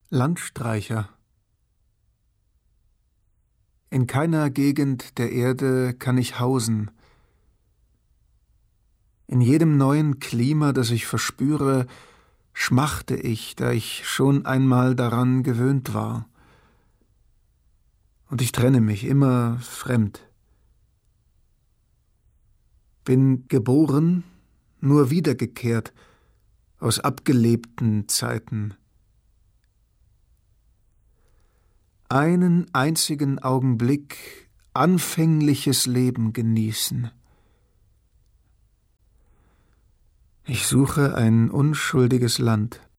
Landstreicher. In keiner Gegend der Erde kann ich hausen. In jedem neuen Klima, das ich verspüre, schmachte ich, da ich schon einmal daran gewöhnt war. Und ich trenne mich immer fremd. Bin geboren, nur wiedergekehrt aus abgelebten Zeiten. Einen einzigen Augenblick anfängliches Leben genießen. Ich suche ein unschuldiges Land.